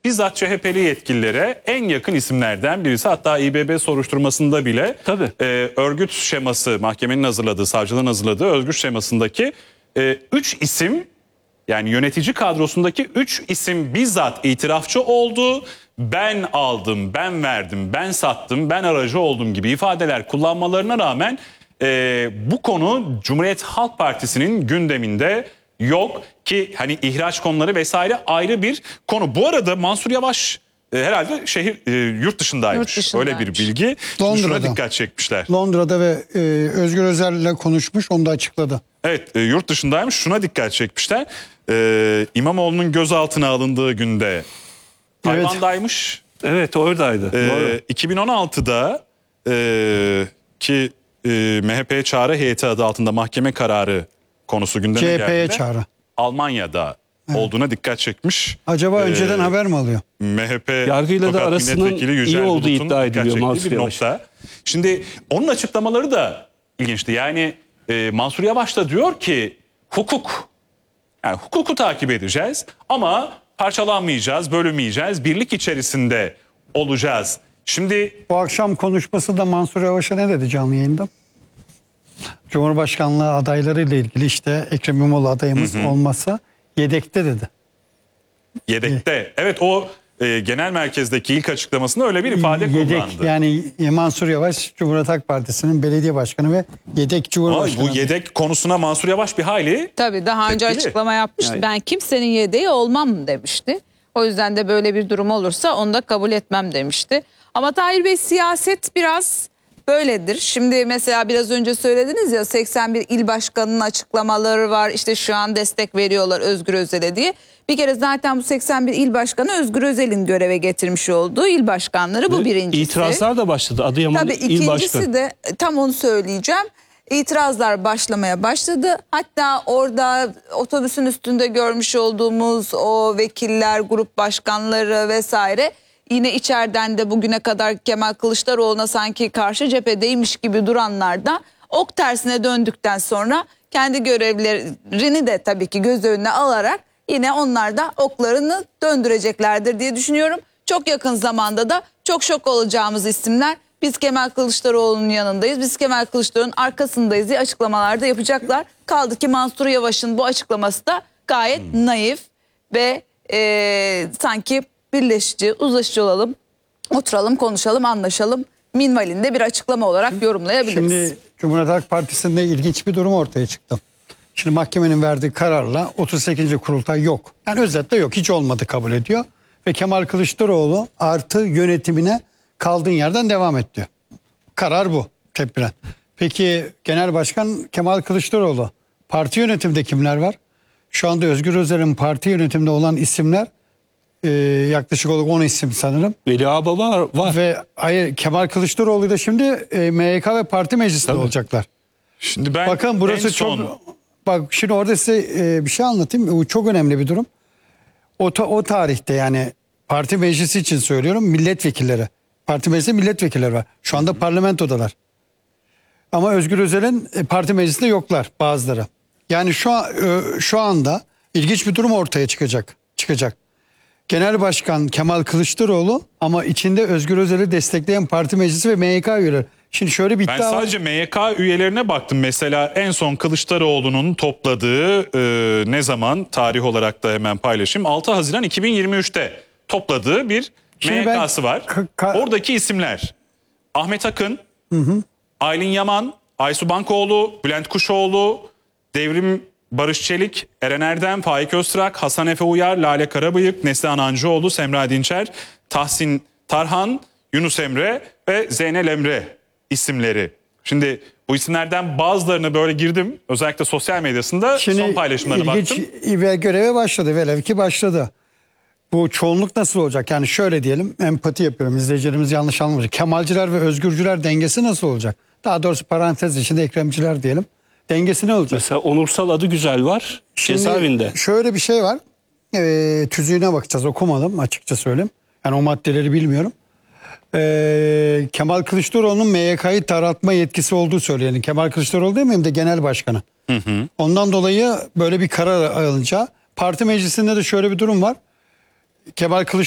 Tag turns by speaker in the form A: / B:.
A: bizzat CHP'li yetkililere en yakın isimlerden birisi. Hatta İBB soruşturmasında bile örgüt şeması, mahkemenin hazırladığı, savcılığın hazırladığı örgüt şemasındaki 3 isim, yani yönetici kadrosundaki 3 isim bizzat itirafçı oldu. Ben aldım, ben verdim, ben sattım, ben aracı oldum gibi ifadeler kullanmalarına rağmen bu konu Cumhuriyet Halk Partisi'nin gündeminde yok ki hani ihraç konuları vesaire ayrı bir konu. Bu arada Mansur Yavaş herhalde yurt dışındaymış. Öyle bir bilgi. Şuna dikkat çekmişler.
B: Londra'da ve Özgür Özel'le konuşmuş, onu da açıkladı.
A: Evet, yurt dışındaymış. Şuna dikkat çekmişler. İmamoğlu'nun gözaltına alındığı günde Tayvan'daymış.
C: Evet, oradaydı.
A: 2016'da ki MHP çağrı heyeti adı altında mahkeme kararı konusu gündeme geldiğinde
B: çağrı.
A: Almanya'da olduğuna dikkat çekmiş.
B: Acaba önceden haber mi alıyor?
A: MHP
C: yargıyla da arasının iyi olduğu iddia ediliyor Mansur Yavaş.
A: Şimdi onun açıklamaları da ilginçti. Yani Mansur Yavaş da diyor ki hukuk, yani hukuku takip edeceğiz ama parçalanmayacağız, bölünmeyeceğiz, birlik içerisinde olacağız. Şimdi
B: bu akşam konuşması da Mansur Yavaş'a ne dedi canlı yayında? Cumhurbaşkanlığı adaylarıyla ilgili işte Ekrem İmamoğlu adayımız olmasa yedekte dedi.
A: Yedekte. Evet, o genel merkezdeki ilk açıklamasında öyle bir ifade kullandı.
B: Yani Mansur Yavaş Cumhuriyet Halk Partisi'nin belediye başkanı ve yedek cumhurbaşkanı.
A: Bu yedek konusuna Mansur Yavaş bir hayli
D: tabii daha önce
A: tepkili.
D: açıklama yapmıştı.
C: Yani.
D: Ben kimsenin yedeği olmam demişti. O yüzden de böyle bir durum olursa onu da kabul etmem demişti. Ama Tahir Bey, siyaset biraz böyledir. Şimdi mesela biraz önce söylediniz ya, 81 il başkanının açıklamaları var. İşte şu an destek veriyorlar Özgür Özel'e diye. Bir kere zaten bu 81 il başkanı Özgür Özel'in göreve getirmiş olduğu il başkanları, bu birincisi.
C: İtirazlar da başladı. Adıyaman
D: Tabii
C: il başkanı.
D: ikincisi de tam onu söyleyeceğim. İtirazlar başlamaya başladı. Hatta orada otobüsün üstünde görmüş olduğumuz o vekiller, grup başkanları vesaire yine içeriden de bugüne kadar Kemal Kılıçdaroğlu'na sanki karşı cephedeymiş gibi duranlar da ok tersine döndükten sonra kendi görevlerini de tabii ki göz önüne alarak yine onlar da oklarını döndüreceklerdir diye düşünüyorum. Çok yakın zamanda da çok şok olacağımız isimler, biz Kemal Kılıçdaroğlu'nun yanındayız, biz Kemal Kılıçdaroğlu'nun arkasındayız diye açıklamalar da yapacaklar. Kaldı ki Mansur Yavaş'ın bu açıklaması da gayet naif ve sanki birleşici, uzlaşıcı olalım, oturalım, konuşalım, anlaşalım minvalinde bir açıklama olarak yorumlayabiliriz.
B: Şimdi Cumhuriyet Halk Partisi'nde ilginç bir durum ortaya çıktı. Şimdi mahkemenin verdiği kararla 38. kurultay yok. Yani özetle yok, hiç olmadı kabul ediyor. Ve Kemal Kılıçdaroğlu artı yönetimine kaldığın yerden devam et diyor. Karar bu tepkilen. Peki Genel Başkan Kemal Kılıçdaroğlu, parti yönetiminde kimler var? Şu anda Özgür Özel'in parti yönetiminde olan isimler yaklaşık olarak 10 isim sanırım.
C: Veli Ağababa var.
B: Ve Kemal Kılıçdaroğlu da şimdi MYK ve parti meclisinde olacaklar.
A: Şimdi ben
B: bakın burası çok... Bak şimdi orada size bir şey anlatayım. Bu çok önemli bir durum. O tarihte, yani parti meclisi için söylüyorum, milletvekilleri. Parti meclisi milletvekilleri var. Şu anda parlamentodalar. Ama Özgür Özel'in parti meclisinde yoklar bazıları. Yani şu anda ilginç bir durum ortaya çıkacak. Genel Başkan Kemal Kılıçdaroğlu ama içinde Özgür Özel'i destekleyen parti meclisi ve MYK üyeleri. Şimdi şöyle bir iddia
A: Ben sadece MYK üyelerine baktım. Mesela en son Kılıçdaroğlu'nun topladığı ne zaman, tarih olarak da hemen paylaşayım. 6 Haziran 2023'te topladığı bir MYK'sı var. Oradaki isimler: Ahmet Akın, Aylin Yaman, Aysu Bankoğlu, Bülent Kuşoğlu, Devrim Barış Çelik, Eren Erdem, Faik Öztrak, Hasan Efe Uyar, Lale Karabıyık, Neslihan Ancıoğlu, Semra Dinçer, Tahsin Tarhan, Yunus Emre ve Zeynel Emre isimleri. Şimdi bu isimlerden bazılarına böyle girdim. Özellikle sosyal medyasında son paylaşımlarına baktım.
B: Ve göreve başladı. Velev ki başladı. Bu çoğunluk nasıl olacak? Yani şöyle diyelim, empati yapıyorum. İzleyicilerimiz yanlış anlamayacak. Kemalciler ve özgürcüler dengesi nasıl olacak? Daha doğrusu parantez içinde Ekremciler diyelim. Dengesi ne olacak?
C: Mesela onursal adı güzel var. Cezaevinde.
B: Şöyle bir şey var. Tüzüğüne bakacağız. Okumadım açıkça söyleyeyim. Yani o maddeleri bilmiyorum. Kemal Kılıçdaroğlu'nun MYK'yı taratma yetkisi olduğu söyleniyor. Kemal Kılıçdaroğlu değil miyim de genel başkanı. Ondan dolayı böyle bir karar alınca, parti meclisinde de şöyle bir durum var. Kemal Kılıçdaroğlu